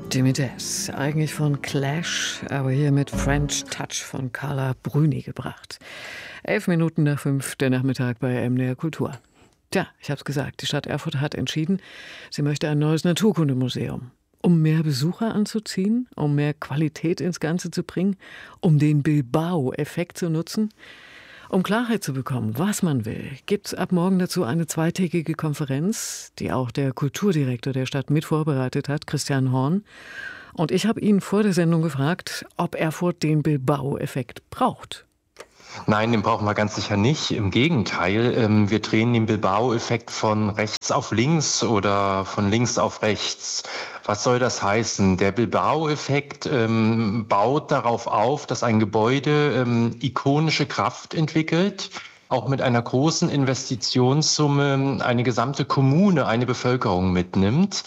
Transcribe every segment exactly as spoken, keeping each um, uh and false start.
Jimmy Jazz, eigentlich von Clash, aber hier mit French Touch von Carla Bruni gebracht. Elf Minuten nach fünf, der Nachmittag bei M D R Kultur. Tja, ich hab's gesagt, die Stadt Erfurt hat entschieden, sie möchte ein neues Naturkundemuseum. Um mehr Besucher anzuziehen, um mehr Qualität ins Ganze zu bringen, um den Bilbao-Effekt zu nutzen. Um Klarheit zu bekommen, was man will, gibt's ab morgen dazu eine zweitägige Konferenz, die auch der Kulturdirektor der Stadt mit vorbereitet hat, Christian Horn. Und ich habe ihn vor der Sendung gefragt, ob Erfurt den Bilbao-Effekt braucht. Nein, den brauchen wir ganz sicher nicht. Im Gegenteil, wir drehen den Bilbao-Effekt von rechts auf links oder von links auf rechts. Was soll das heißen? Der Bilbao-Effekt ähm, baut darauf auf, dass ein Gebäude ähm, ikonische Kraft entwickelt, auch mit einer großen Investitionssumme eine gesamte Kommune, eine Bevölkerung mitnimmt.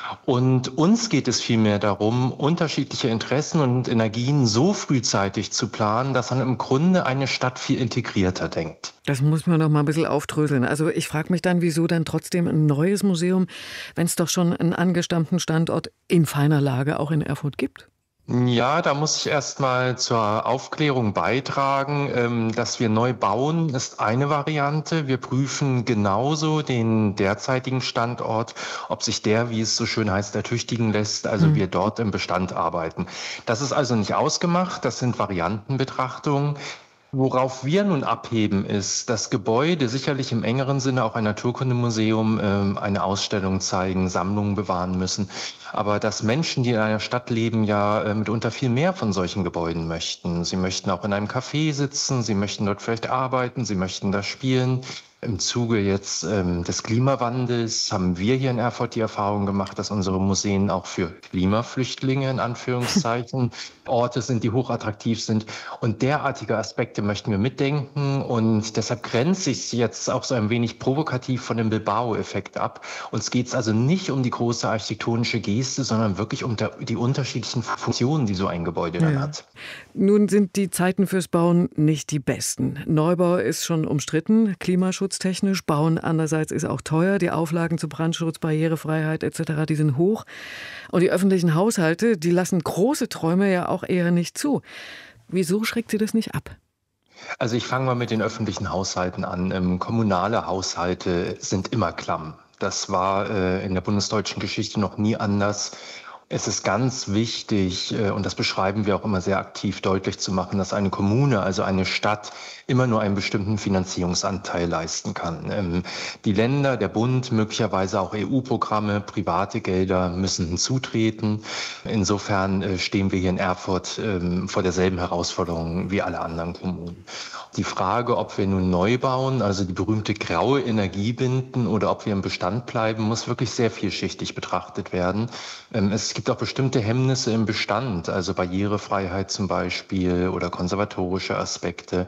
Und uns geht es vielmehr darum, unterschiedliche Interessen und Energien so frühzeitig zu planen, dass man im Grunde eine Stadt viel integrierter denkt. Das muss man noch mal ein bisschen aufdröseln. Also ich frage mich dann, wieso dann trotzdem ein neues Museum, wenn es doch schon einen angestammten Standort in feiner Lage auch in Erfurt gibt? Ja, da muss ich erst mal zur Aufklärung beitragen. Dass wir neu bauen, ist eine Variante. Wir prüfen genauso den derzeitigen Standort, ob sich der, wie es so schön heißt, ertüchtigen lässt, also mhm. wir dort im Bestand arbeiten. Das ist also nicht ausgemacht, das sind Variantenbetrachtungen. Worauf wir nun abheben, ist, das Gebäude sicherlich im engeren Sinne auch ein Naturkundemuseum äh, eine Ausstellung zeigen, Sammlungen bewahren müssen. Aber dass Menschen, die in einer Stadt leben, ja äh, mitunter viel mehr von solchen Gebäuden möchten. Sie möchten auch in einem Café sitzen, sie möchten dort vielleicht arbeiten, sie möchten da spielen. Im Zuge jetzt ähm, des Klimawandels haben wir hier in Erfurt die Erfahrung gemacht, dass unsere Museen auch für Klimaflüchtlinge in Anführungszeichen Orte sind, die hochattraktiv sind. Und derartige Aspekte möchten wir mitdenken. Und deshalb grenzt sich jetzt auch so ein wenig provokativ von dem Bilbao-Effekt ab. Uns geht es also nicht um die große architektonische Geste, sondern wirklich um der, die unterschiedlichen Funktionen, die so ein Gebäude dann ja. hat. Nun sind die Zeiten fürs Bauen nicht die besten. Neubau ist schon umstritten, Klimaschutz technisch, Bauen andererseits ist auch teuer, die Auflagen zu Brandschutz, Barrierefreiheit et cetera, die sind hoch. Und die öffentlichen Haushalte, die lassen große Träume ja auch eher nicht zu. Wieso schreckt sie das nicht ab? Also ich fange mal mit den öffentlichen Haushalten an. Ähm, kommunale Haushalte sind immer klamm. Das war äh, in der bundesdeutschen Geschichte noch nie anders. Es ist ganz wichtig, und das beschreiben wir auch immer sehr aktiv, deutlich zu machen, dass eine Kommune, also eine Stadt, immer nur einen bestimmten Finanzierungsanteil leisten kann. Die Länder, der Bund, möglicherweise auch E U-Programme, private Gelder müssen hinzutreten. Insofern stehen wir hier in Erfurt vor derselben Herausforderung wie alle anderen Kommunen. Die Frage, ob wir nun neu bauen, also die berühmte graue Energie binden oder ob wir im Bestand bleiben, muss wirklich sehr vielschichtig betrachtet werden. Es gibt auch bestimmte Hemmnisse im Bestand, also Barrierefreiheit zum Beispiel oder konservatorische Aspekte,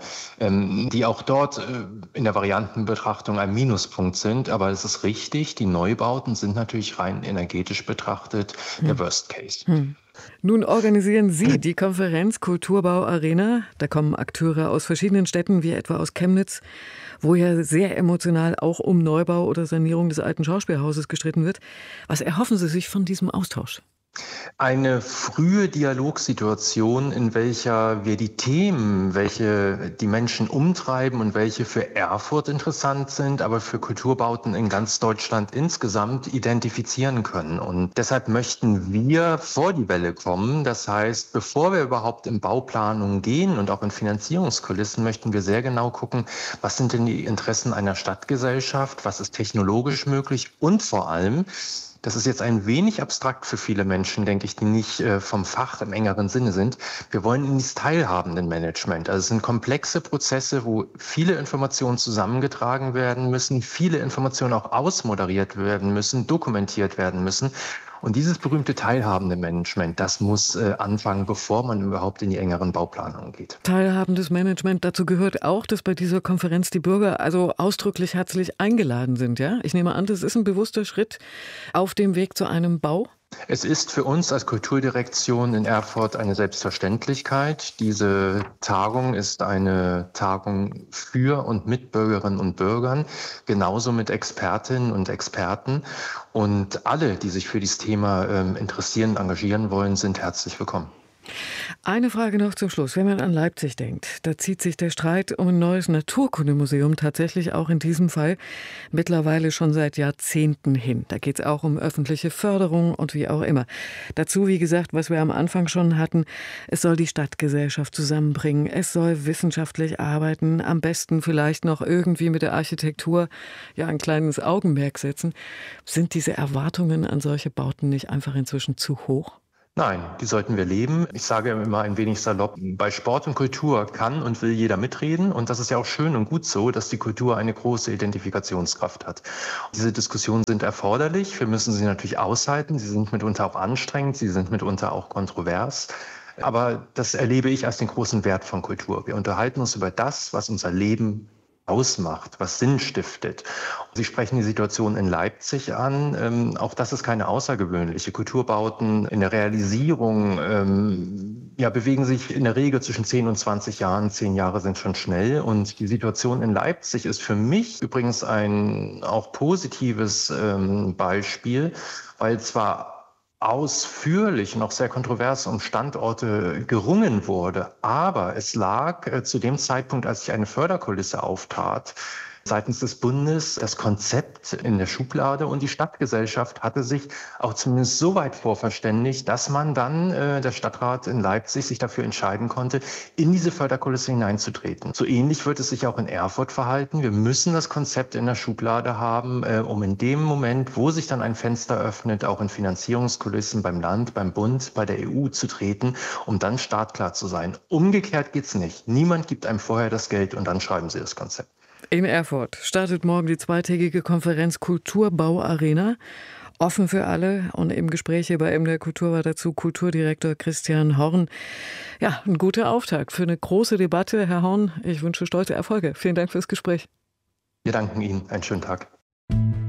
die auch dort in der Variantenbetrachtung ein Minuspunkt sind. Aber es ist richtig, die Neubauten sind natürlich rein energetisch betrachtet hm. der Worst Case. Hm. Nun organisieren Sie die Konferenz Kulturbau Arena. Da kommen Akteure aus verschiedenen Städten, wie etwa aus Chemnitz, wo ja sehr emotional auch um Neubau oder Sanierung des alten Schauspielhauses gestritten wird. Was erhoffen Sie sich von diesem Austausch? Eine frühe Dialogsituation, in welcher wir die Themen, welche die Menschen umtreiben und welche für Erfurt interessant sind, aber für Kulturbauten in ganz Deutschland insgesamt identifizieren können. Und deshalb möchten wir vor die Welle kommen. Das heißt, bevor wir überhaupt in Bauplanung gehen und auch in Finanzierungskulissen, möchten wir sehr genau gucken, was sind denn die Interessen einer Stadtgesellschaft, was ist technologisch möglich und vor allem, das ist jetzt ein wenig abstrakt für viele Menschen, denke ich, die nicht äh, vom Fach im engeren Sinne sind. Wir wollen in dieses teilhabenden Management. Also es sind komplexe Prozesse, wo viele Informationen zusammengetragen werden müssen, viele Informationen auch ausmoderiert werden müssen, dokumentiert werden müssen. Und dieses berühmte teilhabende Management, das muss äh, anfangen, bevor man überhaupt in die engeren Bauplanungen geht. Teilhabendes Management, dazu gehört auch, dass bei dieser Konferenz die Bürger also ausdrücklich herzlich eingeladen sind. Ja? Ich nehme an, das ist ein bewusster Schritt auf dem Weg zu einem Bau? Es ist für uns als Kulturdirektion in Erfurt eine Selbstverständlichkeit. Diese Tagung ist eine Tagung für und mit Bürgerinnen und Bürgern, genauso mit Expertinnen und Experten. Und alle, die sich für dieses Thema äh, interessieren, engagieren wollen, sind herzlich willkommen. Eine Frage noch zum Schluss. Wenn man an Leipzig denkt, da zieht sich der Streit um ein neues Naturkundemuseum tatsächlich auch in diesem Fall mittlerweile schon seit Jahrzehnten hin. Da geht es auch um öffentliche Förderung und wie auch immer. Dazu, wie gesagt, was wir am Anfang schon hatten, es soll die Stadtgesellschaft zusammenbringen, es soll wissenschaftlich arbeiten, am besten vielleicht noch irgendwie mit der Architektur ja ein kleines Augenmerk setzen. Sind diese Erwartungen an solche Bauten nicht einfach inzwischen zu hoch? Nein, die sollten wir leben. Ich sage immer ein wenig salopp, bei Sport und Kultur kann und will jeder mitreden. Und das ist ja auch schön und gut so, dass die Kultur eine große Identifikationskraft hat. Diese Diskussionen sind erforderlich. Wir müssen sie natürlich aushalten. Sie sind mitunter auch anstrengend. Sie sind mitunter auch kontrovers. Aber das erlebe ich als den großen Wert von Kultur. Wir unterhalten uns über das, was unser Leben ausmacht, was Sinn stiftet. Sie sprechen die Situation in Leipzig an. Ähm, auch das ist keine außergewöhnliche. Kulturbauten in der Realisierung ähm, ja, bewegen sich in der Regel zwischen zehn und zwanzig Jahren. Zehn Jahre sind schon schnell. Und die Situation in Leipzig ist für mich übrigens ein auch positives ähm, Beispiel, weil zwar ausführlich und auch sehr kontrovers um Standorte gerungen wurde. Aber es lag äh, zu dem Zeitpunkt, als sich eine Förderkulisse auftrat, seitens des Bundes das Konzept in der Schublade und die Stadtgesellschaft hatte sich auch zumindest so weit vorverständigt, dass man dann, äh, der Stadtrat in Leipzig, sich dafür entscheiden konnte, in diese Förderkulisse hineinzutreten. So ähnlich wird es sich auch in Erfurt verhalten. Wir müssen das Konzept in der Schublade haben, äh, um in dem Moment, wo sich dann ein Fenster öffnet, auch in Finanzierungskulissen beim Land, beim Bund, bei der E U zu treten, um dann startklar zu sein. Umgekehrt geht's nicht. Niemand gibt einem vorher das Geld und dann schreiben sie das Konzept. In Erfurt startet morgen die zweitägige Konferenz Kulturbau Arena. Offen für alle. Und im Gespräch hier bei M D R Kultur war dazu Kulturdirektor Christian Horn. Ja, ein guter Auftakt für eine große Debatte. Herr Horn, ich wünsche stolze Erfolge. Vielen Dank fürs Gespräch. Wir danken Ihnen. Einen schönen Tag.